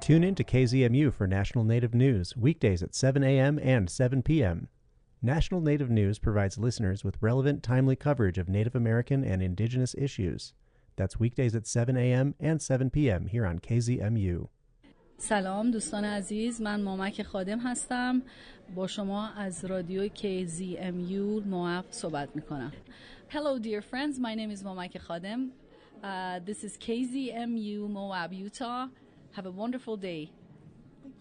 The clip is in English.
Tune in to KZMU for National Native News, weekdays at 7 a.m. and 7 p.m. National Native News provides listeners with relevant, timely coverage of Native American and Indigenous issues. That's weekdays at 7 a.m. and 7 p.m. here on KZMU. سلام دوستان عزیز، من مامک خادم هستم. با شما از رادیو KZMU مواب صحبت میکنم. Hello dear friends, my name is Momak Khadem. This is KZMU Moab, Utah. Have a wonderful day.